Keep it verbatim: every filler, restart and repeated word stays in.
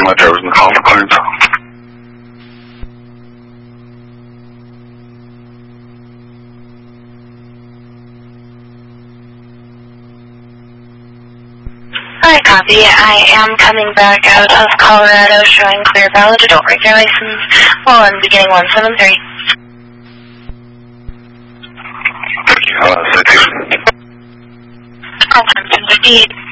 my driver's in the call for clearance. Hi, copy. I am coming back out of Colorado showing clear valid adult regular license while I'm beginning one seven three. Thank you. Uh, citation. Oh, one seven fifty-eight.